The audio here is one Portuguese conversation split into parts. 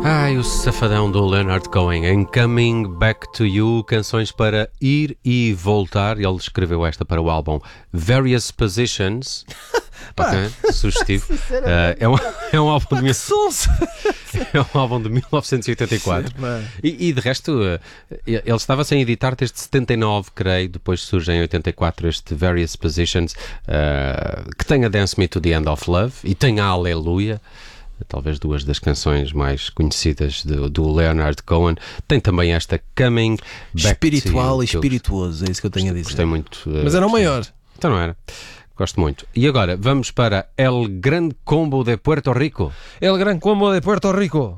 Ai, o safadão do Leonard Cohen em Coming Back to You, canções para ir e voltar. Ele escreveu esta para o álbum Various Positions. Ok, sugestivo. É um álbum de é um álbum de 1984. E de resto, ele estava sem editar desde 79, creio. Depois surge em 84 este Various Positions, que tem a Dance Me to the End of Love e tem a Aleluia. Talvez duas das canções mais conhecidas do Leonard Cohen. Tem também esta Coming Back espiritual to You, e espirituoso, é isso que eu tenho a dizer. Gostei muito. Mas era o maior. Então não era. Gosto muito. E agora, vamos para El Gran Combo de Puerto Rico. El Gran Combo de Puerto Rico.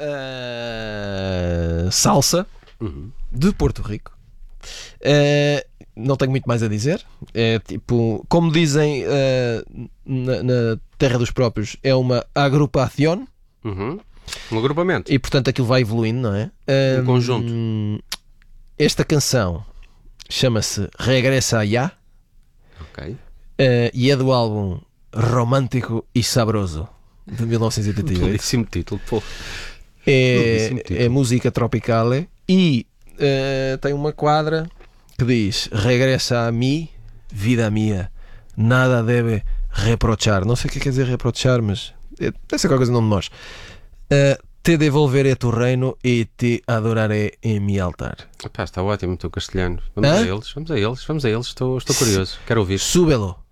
Salsa de Porto Rico. Não tenho muito mais a dizer. É tipo, como dizem na terra dos próprios, é uma agrupación. Um agrupamento. E portanto aquilo vai evoluindo, não é? Um conjunto. Esta canção chama-se Regresa Ya. Ok. E é do álbum Romântico e Sabroso de 1988. Belíssimo título, pô. É música tropical e tem uma quadra que diz: Regresa a mí, vida mía, nada debe reprochar. Não sei o que quer dizer reprochar, mas deve ser qualquer coisa no nome de nós. Te devolveré tu reino e te adoraré em mi altar. Epá, está ótimo o teu castelhano. Vamos a eles. Estou curioso. Quero ouvir. Súbelo.